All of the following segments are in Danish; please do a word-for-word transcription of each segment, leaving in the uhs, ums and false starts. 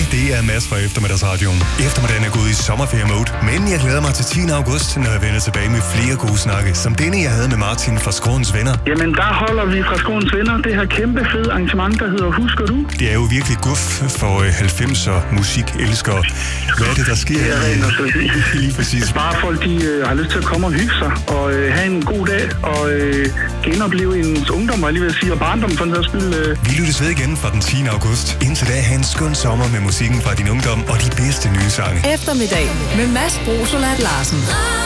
Det er Mads fra Eftermiddagsradioen. Eftermiddagen er gået i sommerferie-mode, men jeg glæder mig til tiende august, når jeg vender tilbage med flere gode snakke, som denne, jeg havde med Martin fra Skråens Venner. Jamen, der holder vi fra Skråens Venner det her kæmpe fede arrangement, der hedder Husker du? Det er jo virkelig guf for halvfemser musikelskere. Hvad er det, der sker? Det er rent og slet. Lige præcis. Bare folk, de øh, har lyst til at komme og hygge sig, og øh, have en god dag, og øh, genopleve ens ungdom, og lige vil sige, og barndom for den der skyld. Øh. Vi lyttes ved igen fra den tiende august. Indtil da, have en skøn sommer med musikken fra din ungdom og de bedste nye sange. Eftermiddag med Mads Brosolat Larsen.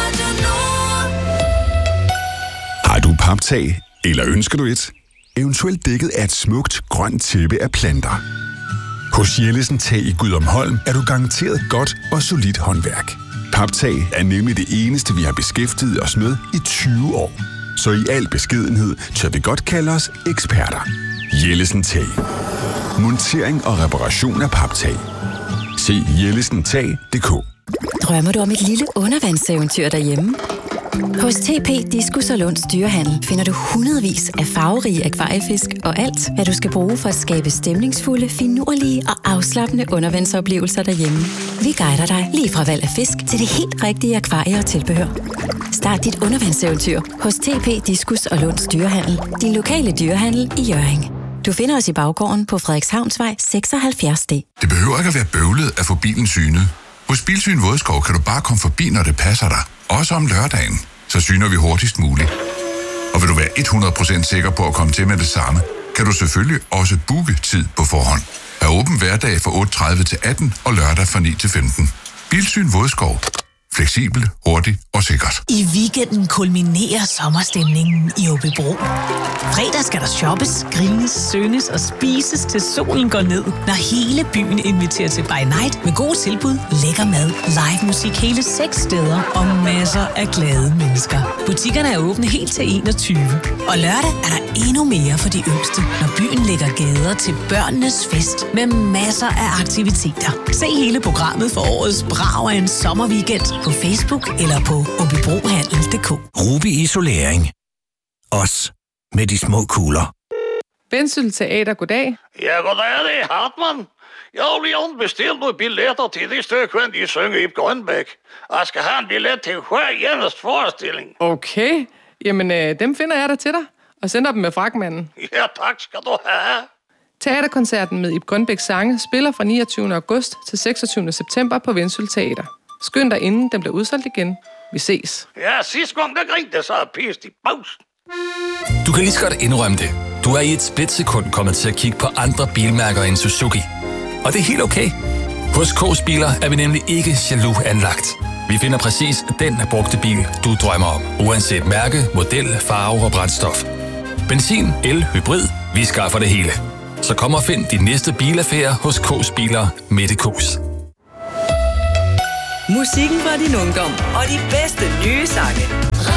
Har du paptag, eller ønsker du et? Eventuelt dækket af et smukt grønt tæppe af planter. Hos Jellesen Tag i Gudumholm er du garanteret godt og solidt håndværk. Paptag er nemlig det eneste, vi har beskæftiget os med i tyve år. Så i al beskedenhed tør vi godt kalde os eksperter. Jellesen Tag. Montering og reparation af paptag. Se jellesen tag punktum d k. Drømmer du om et lille undervandseventyr derhjemme? Hos T P Diskus og Lunds Dyrehandel finder du hundredvis af farverige akvariefisk og alt, hvad du skal bruge for at skabe stemningsfulde, finurlige og afslappende undervandsoplevelser derhjemme. Vi guider dig lige fra valg af fisk til det helt rigtige akvarie og tilbehør. Start dit undervandseventyr hos T P Diskus og Lunds Dyrehandel, din lokale dyrehandel i Hjørring. Du finder os i baggården på Frederikshavnsvej seksoghalvfjerds D. Det behøver ikke at være bøvlet at få bilen synet. Hos Bilsyn Vådskov kan du bare komme forbi, når det passer dig. Også om lørdagen. Så syner vi hurtigst muligt. Og vil du være hundrede procent sikker på at komme til med det samme, kan du selvfølgelig også booke tid på forhånd. Er åben hverdag fra otte tredive til atten og lørdag fra ni til femten. Bilsyn Vådskov. Fleksibel, hurtig og sikkert. I weekenden kulminerer sommerstemningen i Aabybro. Fredag skal der shoppes, grilles, synges og spises til solen går ned, når hele byen inviterer til by night med gode tilbud, lækker mad, live musik hele seks steder og masser af glade mennesker. Butikkerne er åbne helt til enogtyve. Og lørdag er der endnu mere for de yngste, når byen lægger gader til børnenes fest med masser af aktiviteter. Se hele programmet for årets brag af en sommerweekend på Facebook eller på aabybrohandel punktum d k. Ruby Isolering. Os med de små kugler. Vendsyssel Teater, goddag. Ja, goddag, det er Hartmann. Jeg har lige bestilt nogle billetter til det stykke, de synger i Grønbæk. Og jeg skal have en billet til hver eneste forestilling. Okay, jamen øh, dem finder jeg da til dig, og sender dem med fragtmanden. Ja, tak skal du have. Teaterkoncerten med Ib Grønbæks sange spiller fra niogtyvende august til seksogtyvende september på Vendsyssel Teater. Skynd dig inden den bliver udsolgt igen. Vi ses. Ja, sidste gang der grinte, så er pist i pausen. Du kan lige så godt indrømme det. Du er i et splitsekund kommet til at kigge på andre bilmærker end Suzuki. Og det er helt okay. Hos K's Biler er vi nemlig ikke jaloux anlagt. Vi finder præcis den brugte bil, du drømmer om. Uanset mærke, model, farve og brændstof. Benzin, el, hybrid, vi skaffer det hele. Så kom og find din næste bilaffære hos K's Biler Mette K's. Musikken fra din ungdom og de bedste nye sange.